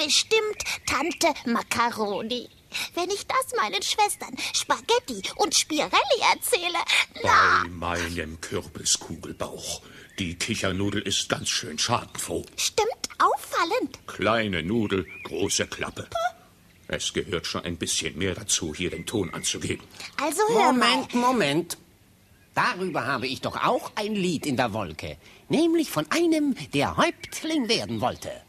bestimmt Tante Macaroni. Wenn ich das meinen Schwestern Spaghetti und Spirelli erzähle, Bei meinem Kürbiskugelbauch. Die Kichernudel ist ganz schön schadenfroh. Stimmt, auffallend. Kleine Nudel, große Klappe. Es gehört schon ein bisschen mehr dazu, hier den Ton anzugeben. Also hör mal. Moment. Darüber habe ich doch auch ein Lied in der Wolke. Nämlich von einem, der Häuptling werden wollte.